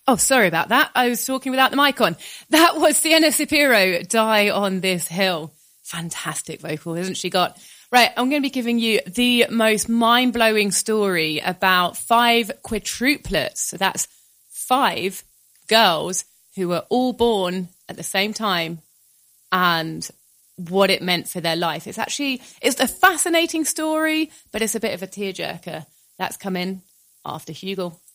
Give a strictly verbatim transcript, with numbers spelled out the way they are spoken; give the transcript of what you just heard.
Oh, sorry about that. I was talking without the mic on. That was Sienna Spiro, Die on This Hill. Fantastic vocal, hasn't she got? Right, I'm going to be giving you the most mind-blowing story about five quadruplets. So that's five girls who were all born at the same time and what it meant for their life. It's actually, it's a fascinating story, but it's a bit of a tearjerker. That's coming after Hugo.